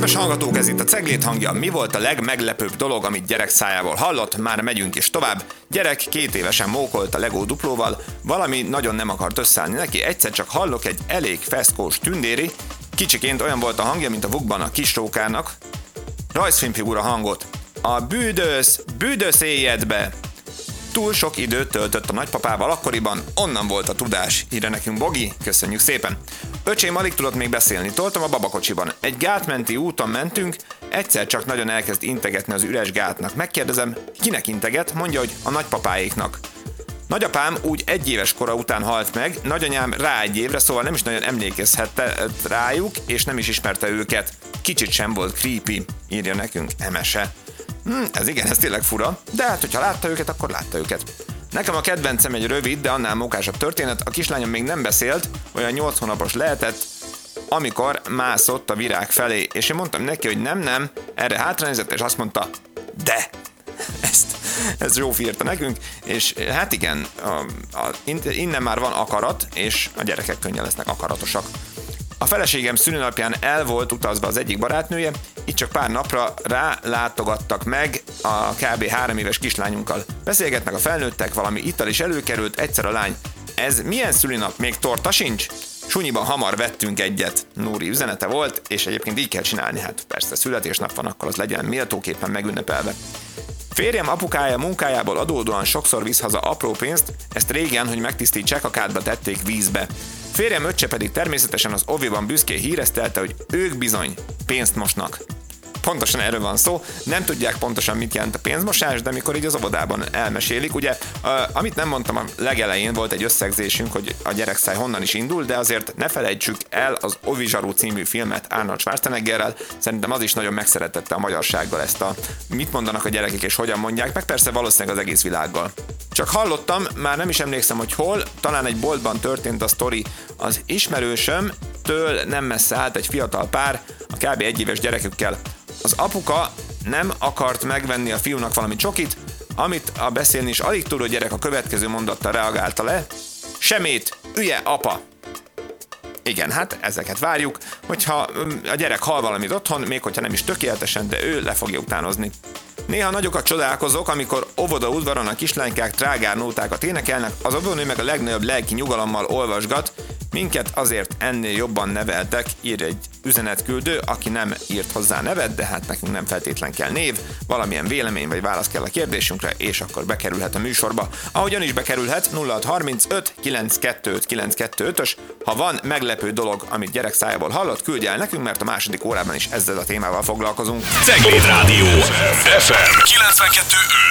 Kedves hallgatók, ez itt a Ceglét hangja. Mi volt a legmeglepőbb dolog, amit gyerek szájából hallott? Már megyünk is tovább. Gyerek 2 évesen mókolt a Lego duplóval, valami nagyon nem akart összeállni neki, egyszer csak hallok egy elég feszkós tündéri, kicsiként olyan volt a hangja, mint a Vukban a kis rókának. Rajzfilmfigura hangot. A bűdös éjjedbe! Túl sok időt töltött a nagypapával akkoriban, onnan volt a tudás, írja nekünk Bogi, köszönjük szépen. Öcsém alig tudott még beszélni, toltam a babakocsiban. Egy gátmenti úton mentünk, egyszer csak nagyon elkezd integetni az üres gátnak. Megkérdezem, kinek integet? Mondja, hogy a nagypapáéknak. Nagyapám úgy 1 éves kora után halt meg, nagyanyám rá 1 évre, szóval nem is nagyon emlékezhette rájuk, és nem is ismerte őket. Kicsit sem volt creepy, írja nekünk Emese. Ez igen, ez tényleg fura, de hát, hogyha látta őket, akkor látta őket. Nekem a kedvencem egy rövid, de annál mókásabb történet, a kislányom még nem beszélt, olyan 8 hónapos lehetett, amikor mászott a virág felé, és én mondtam neki, hogy nem, erre hátranézett, és azt mondta, de! Ezt Zsófi írta nekünk, és hát igen, innen már van akarat, és a gyerekek könnyen lesznek akaratosak. A feleségem szülinapján el volt utazva az egyik barátnője, itt csak pár napra látogattak meg a kb. 3 éves kislányunkkal. Beszélgetnek a felnőttek, valami ital is előkerült, egyszer a lány. Ez milyen szülinap, még torta sincs? Sunyiban hamar vettünk egyet. Nóri üzenete volt, és egyébként így kell csinálni, hát persze születésnap van, akkor az legyen méltóképpen megünnepelve. Férjem apukája munkájából adódóan sokszor visz haza apró pénzt, ezt régen, hogy megtisztítsák, a kádba tették vízbe. Férjem öccse pedig természetesen az oviban büszkén híresztelte, hogy ők bizony pénzt mosnak. Pontosan erről van szó, nem tudják pontosan mit jelent a pénzmosás, de mikor így az óvodában elmesélik, ugye, amit nem mondtam a legelején, volt egy összegzésünk, hogy a gyerekszáj honnan is indul, de azért ne felejtsük el az Ovi Zsaru című filmet Arnold Schwarzeneggerrel, szerintem az is nagyon megszeretette a magyarsággal ezt a mit mondanak a gyerekek és hogyan mondják, meg persze valószínűleg az egész világgal. Csak hallottam, már nem is emlékszem, hogy hol, talán egy boltban történt a sztori, az ismerősömtől nem messze állt egy fiatal pár, a kb. 1 éves gyerekükkel. Az apuka nem akart megvenni a fiúnak valami csokit, amit a beszélni is alig tudó gyerek a következő mondattal reagálta le. Semét, üje apa! Igen, hát ezeket várjuk, hogyha a gyerek hall valamit otthon, még hogyha nem is tökéletesen, de ő le fogja utánozni. Néha nagyokat csodálkozok, amikor óvoda udvaron a kislánykák trágár nótákat énekelnek, az óvónő meg a legnagyobb lelki nyugalommal olvasgat, minket azért ennél jobban neveltek, ír egy üzenetküldő, aki nem írt hozzá nevet, de hát nekünk nem feltétlen kell név, valamilyen vélemény vagy válasz kell a kérdésünkre, és akkor bekerülhet a műsorba. Ahogyan is bekerülhet, 0635 925 925-ös, ha van meglepő dolog, amit gyerek szájából hallott, küldj el nekünk, mert a második órában is ezzel a témával foglalkozunk. Cegléd Rádió FM 92.5